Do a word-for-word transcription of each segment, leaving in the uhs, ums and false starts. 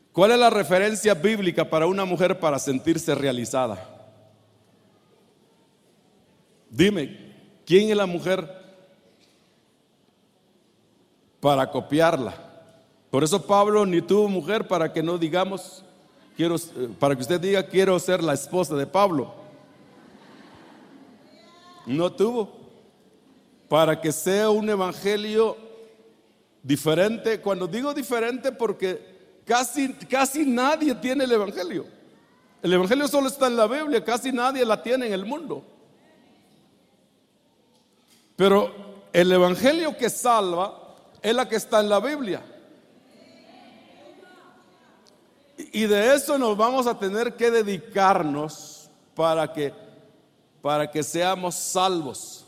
¿Cuál es la referencia bíblica para una mujer para sentirse realizada? Dime, ¿quién es la mujer para copiarla? Por eso Pablo ni tuvo mujer, para que no digamos, quiero, para que usted diga, quiero ser la esposa de Pablo. No tuvo. Para que sea un evangelio diferente. Cuando digo diferente, porque casi, casi nadie tiene el evangelio. El evangelio solo está en la Biblia, casi nadie la tiene en el mundo. Pero el evangelio que salva es la que está en la Biblia. Y de eso nos vamos a tener que dedicarnos para que, para que seamos salvos.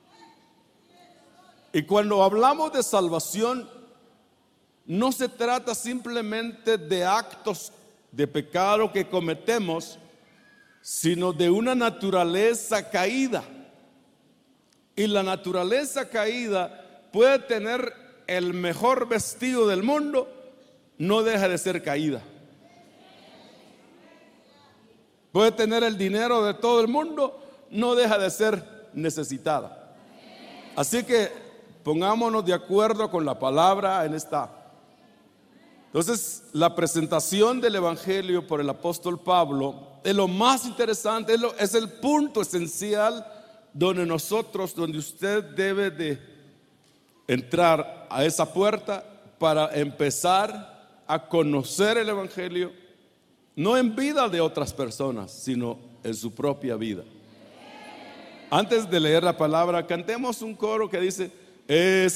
Y cuando hablamos de salvación, no se trata simplemente de actos de pecado que cometemos, sino de una naturaleza caída. Y la naturaleza caída puede tener el mejor vestido del mundo, no deja de ser caída. Puede tener el dinero de todo el mundo, no deja de ser necesitada. Así que pongámonos de acuerdo con la palabra en esta. Entonces, la presentación del evangelio por el apóstol Pablo es lo más interesante, es, lo, es el punto esencial donde nosotros, donde usted debe de entrar a esa puerta para empezar a conocer el evangelio, no en vida de otras personas, sino en su propia vida. Antes de leer la palabra, cantemos un coro que dice: es